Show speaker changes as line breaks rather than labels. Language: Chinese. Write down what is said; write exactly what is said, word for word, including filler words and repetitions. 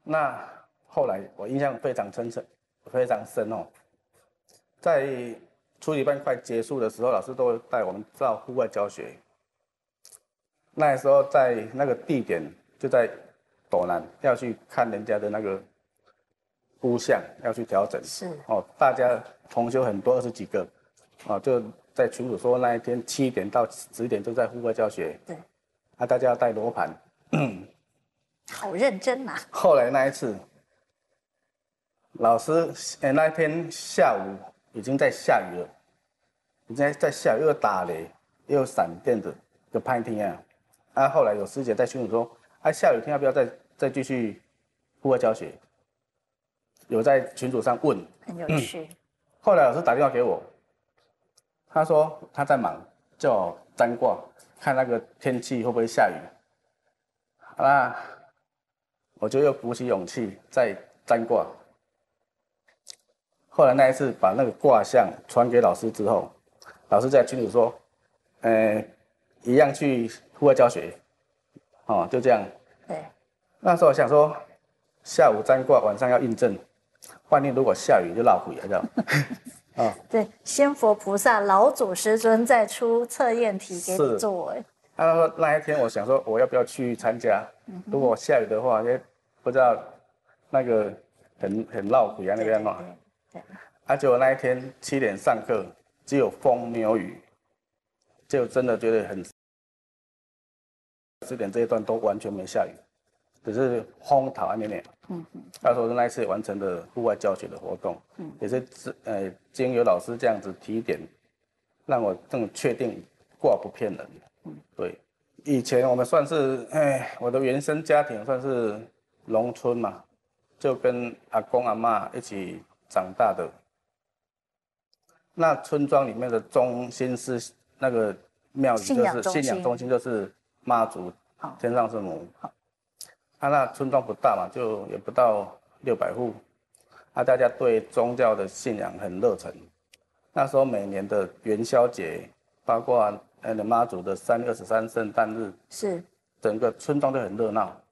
那后来我印象非常深刻，非常深哦。在初级班快结束的时候，老师都会带我们到户外教学。那时候在那个地点就在斗南，要去看人家的那个屋项，要去调整。
是
哦，大家同修很多，二十几个，啊，就在群组说那一天七点到十点就在户外教学。
对，
啊，大家要带罗盘。
好认真呐、啊。
后来那一次，老师，哎，那一天下午已经在下雨了，已经在下雨，又打雷，又有闪电的，就拍天啊。啊，后来有师姐在群组说，啊，下雨天要不要再再继续户外教学？有在群组上问，
很有趣。嗯、
后来老师打电话给我，他说他在忙，叫我占卦，看那个天气会不会下雨。好啦，我就又鼓起勇气再占卦。后来那一次把那个卦象传给老师之后，老师在群组说，呃，一样去户外教学，哦，就这样。
对。
那时候我想说，下午占卦，晚上要印证，万一如果下雨就落雨了，这样。
啊，对，仙佛菩萨、老祖师尊再出测验题给你做。哎，
他说那一天我想说，我要不要去参加？嗯、如果下雨的话，也不知道那个很很落雨啊那边嘛。对。啊，结果那一天七点上课，只有风没有雨，就真的觉得很。十点这一段都完全没下雨，只是风讨一点点。嗯嗯。那时候那一次完成的户外教学的活动，嗯，也是呃经由老师这样子提点，让我更确定卦不骗人。嗯，对。以前我们算是，哎，我的原生家庭算是农村嘛，就跟阿公阿嬷一起长大的。那村庄里面的中心是那个庙宇，就是信仰中心，就是妈祖天上圣母。好，啊，那村庄不大嘛，就也不到六百户，啊，大家对宗教的信仰很热忱。那时候每年的元宵节，包括呃妈祖的三月二十三圣诞日，
是整
个村庄都很热闹。